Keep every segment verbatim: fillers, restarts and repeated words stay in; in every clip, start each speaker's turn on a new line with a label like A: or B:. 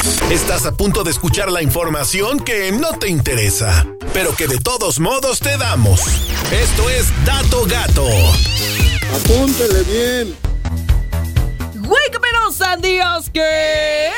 A: Estás a punto de escuchar la información que no te interesa, pero que de todos modos te damos. Esto es Dato Gato.
B: Apúntele bien.
C: ¡Güey, qué penosa, Dios! que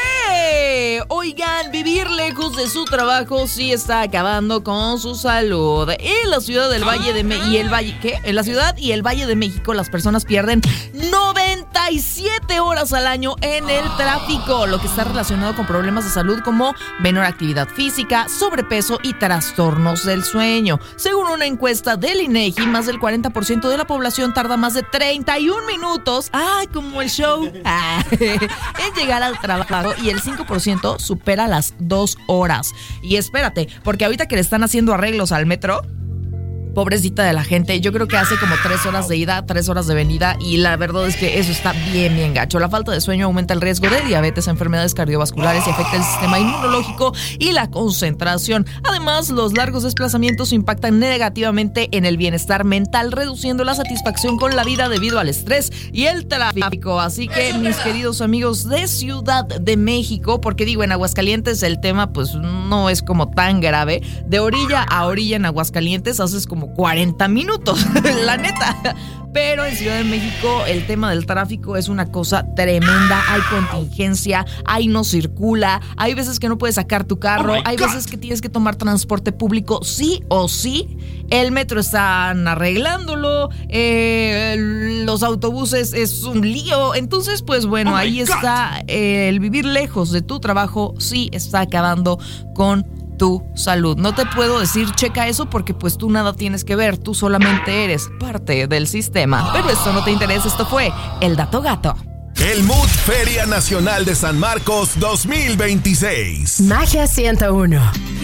C: Oigan, vivir lejos de su trabajo sí está acabando con su salud. En la ciudad del Valle de México y el Valle, ¿qué? En la ciudad y el Valle de México las personas pierden noventa y siete horas al año en el tráfico, lo que está relacionado con problemas de salud como menor actividad física, sobrepeso y trastornos del sueño. Según una encuesta del INEGI, más del cuarenta por ciento de la población tarda más de treinta y un minutos, ah, como el show, ah, en llegar al trabajo, y el cinco por ciento supera las dos horas. Y espérate, porque ahorita que le están haciendo arreglos al metro, pobrecita de la gente, yo creo que hace como tres horas de ida, tres horas de venida, y la verdad es que eso está bien, bien gacho. La falta de sueño aumenta el riesgo de diabetes, enfermedades cardiovasculares y afecta el sistema inmunológico y la concentración. Además, los largos desplazamientos impactan negativamente en el bienestar mental, reduciendo la satisfacción con la vida debido al estrés y el tráfico. Así que, mis queridos amigos de Ciudad de México, porque digo, en Aguascalientes el tema pues no es como tan grave, de orilla a orilla en Aguascalientes haces como cuarenta minutos, la neta. Pero en Ciudad de México el tema del tráfico es una cosa tremenda. Hay contingencia, ahí no circula, hay veces que no puedes sacar tu carro, oh hay veces que tienes que tomar transporte público sí o sí. El metro están arreglándolo, eh, los autobuses es un lío. Entonces, pues bueno, oh ahí está, eh, el vivir lejos de tu trabajo sí está acabando con tu salud. No te puedo decir checa eso porque pues tú nada tienes que ver, tú solamente eres parte del sistema. Pero esto no te interesa, esto fue el Dato Gato.
A: El Mood Feria Nacional de San Marcos dos mil veintiséis.
D: Magia ciento uno.